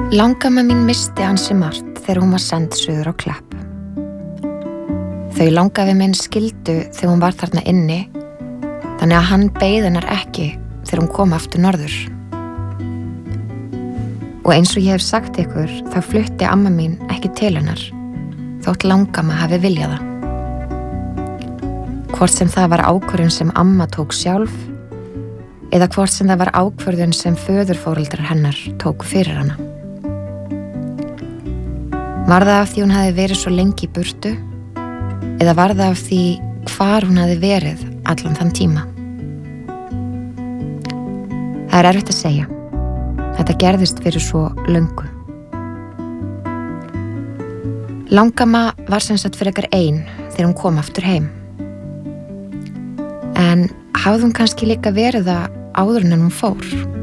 Langamma mín missti ansi margt þegar hún var send suður á Klepp. Þau langafi minn skildu þegar hún var þarna inni, þannig að hann beið hennar ekki þegar hún kom aftur norður. Og eins og ég hef sagt ykkur, þá flutti amma mín ekki til hennar, þótt langamma hafi viljað það. Hvort sem það var ákvörðun sem amma tók sjálf, eða hvort sem það var ákvörðun sem föðurforeldrar hennar tóku fyrir hana. Var það af því hún hafi verið svo lengi í burtu, eða var það af því hvar hún hafi verið allan þann tíma? Það er erfitt að segja. Þetta gerðist fyrir svo löngu. Langamma var sem sagt frekar ein þegar hún kom aftur heim. En hafði hún kannski líka verið það áður en hún fór?